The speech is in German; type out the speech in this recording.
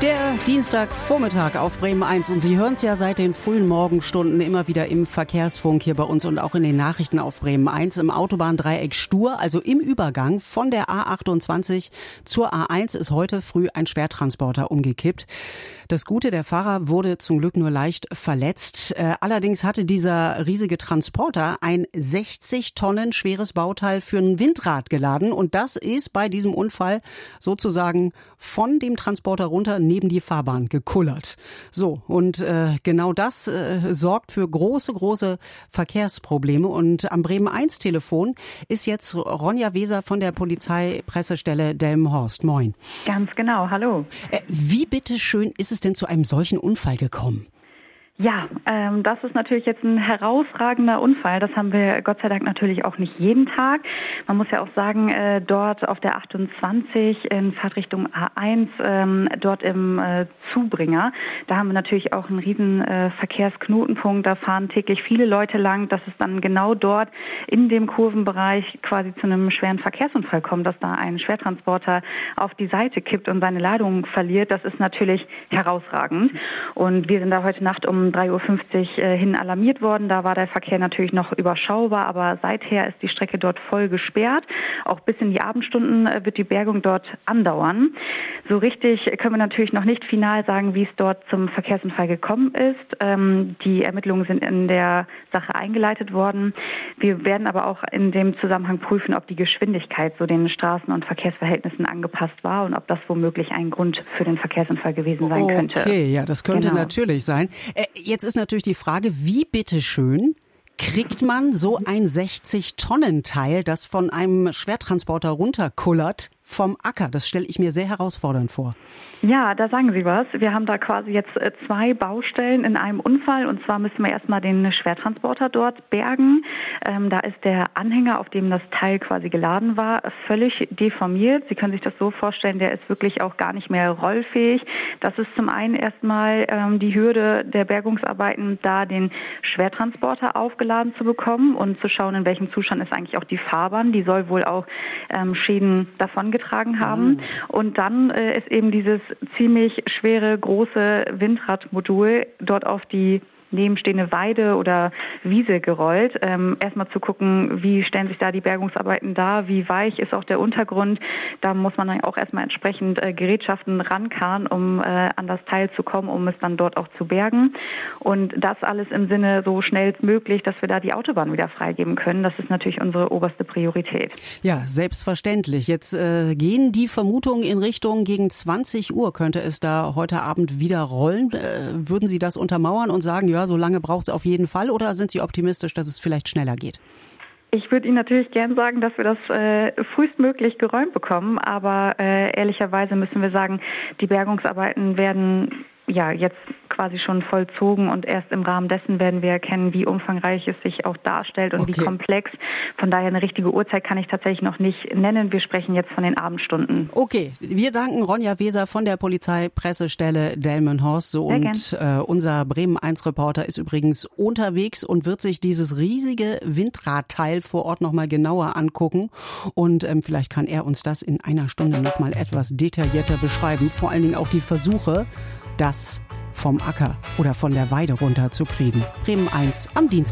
Der Dienstagvormittag auf Bremen 1 und Sie hören es ja seit den frühen Morgenstunden immer wieder im Verkehrsfunk hier bei uns und auch in den Nachrichten auf Bremen 1 im Autobahndreieck Stur, also im Übergang von der A28 zur A1 ist heute früh ein Schwertransporter umgekippt. Das Gute, der Fahrer wurde zum Glück nur leicht verletzt. Allerdings hatte dieser riesige Transporter ein 60 Tonnen schweres Bauteil für ein Windrad geladen und das ist bei diesem Unfall sozusagen von dem Transporter runter neben die Fahrbahn gekullert. So, und genau das sorgt für große Verkehrsprobleme. Und am Bremen 1 Telefon ist jetzt Ronja Weser von der Polizeipressestelle Delmenhorst. Moin. Ganz genau, hallo. Wie bitteschön ist es denn zu einem solchen Unfall gekommen? Ja, das ist natürlich jetzt ein herausragender Unfall. Das haben wir Gott sei Dank natürlich auch nicht jeden Tag. Man muss ja auch sagen, dort auf der 28 in Fahrtrichtung A1, dort im Zubringer, da haben wir natürlich auch einen riesen Verkehrsknotenpunkt. Da fahren täglich viele Leute lang, dass es dann genau dort in dem Kurvenbereich quasi zu einem schweren Verkehrsunfall kommt, dass da ein Schwertransporter auf die Seite kippt und seine Ladung verliert. Das ist natürlich herausragend. Und wir sind da heute Nacht um 3.50 Uhr hin alarmiert worden. Da war der Verkehr natürlich noch überschaubar, aber seither ist die Strecke dort voll gesperrt. Auch bis in die Abendstunden wird die Bergung dort andauern. So richtig können wir natürlich noch nicht final sagen, wie es dort zum Verkehrsunfall gekommen ist. Die Ermittlungen sind in der Sache eingeleitet worden. Wir werden aber auch in dem Zusammenhang prüfen, ob die Geschwindigkeit so den Straßen- und Verkehrsverhältnissen angepasst war und ob das womöglich ein Grund für den Verkehrsunfall gewesen sein könnte. Okay, ja, das könnte natürlich sein. Jetzt ist natürlich die Frage, wie bitteschön kriegt man so ein 60-Tonnen-Teil, das von einem Schwertransporter runterkullert, vom Acker? Das stelle ich mir sehr herausfordernd vor. Ja, da sagen Sie was. Wir haben da quasi jetzt zwei Baustellen in einem Unfall. Und zwar müssen wir erstmal den Schwertransporter dort bergen. Da ist der Anhänger, auf dem das Teil quasi geladen war, völlig deformiert. Sie können sich das so vorstellen, der ist wirklich auch gar nicht mehr rollfähig. Das ist zum einen erstmal die Hürde der Bergungsarbeiten, da den Schwertransporter aufgeladen zu bekommen und zu schauen, in welchem Zustand ist eigentlich auch die Fahrbahn. Die soll wohl auch Schäden davongetragen haben. Und dann ist eben dieses ziemlich schwere, große Windradmodul dort auf die nebenstehende Weide oder Wiese gerollt. Erstmal zu gucken, wie stellen sich da die Bergungsarbeiten dar, wie weich ist auch der Untergrund. Da muss man dann auch erstmal entsprechend Gerätschaften rankarren, um an das Teil zu kommen, um es dann dort auch zu bergen. Und das alles im Sinne so schnellstmöglich, dass wir da die Autobahn wieder freigeben können. Das ist natürlich unsere oberste Priorität. Ja, selbstverständlich. Jetzt gehen die Vermutungen in Richtung gegen 20 Uhr könnte es da heute Abend wieder rollen. Würden Sie das untermauern und sagen, ja, so lange braucht es auf jeden Fall, oder sind Sie optimistisch, dass es vielleicht schneller geht? Ich würde Ihnen natürlich gern sagen, dass wir das frühestmöglich geräumt bekommen, aber ehrlicherweise müssen wir sagen, die Bergungsarbeiten werden ja jetzt quasi schon vollzogen und erst im Rahmen dessen werden wir erkennen, wie umfangreich es sich auch darstellt und wie komplex. Von daher eine richtige Uhrzeit kann ich tatsächlich noch nicht nennen. Wir sprechen jetzt von den Abendstunden. Okay, wir danken Ronja Weser von der Polizeipressestelle Delmenhorst. So, und unser Bremen 1 Reporter ist übrigens unterwegs und wird sich dieses riesige Windradteil vor Ort nochmal genauer angucken. Und vielleicht kann er uns das in einer Stunde nochmal etwas detaillierter beschreiben. Vor allen Dingen auch die Versuche, das vom Acker oder von der Weide runterzukriegen. Bremen 1 am Dienstag.